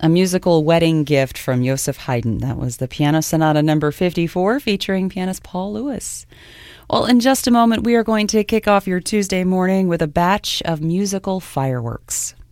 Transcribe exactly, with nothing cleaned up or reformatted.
A musical wedding gift from Joseph Haydn. That was the Piano Sonata number fifty-four, featuring pianist Paul Lewis. Well, in just a moment, we are going to kick off your Tuesday morning with a batch of musical fireworks.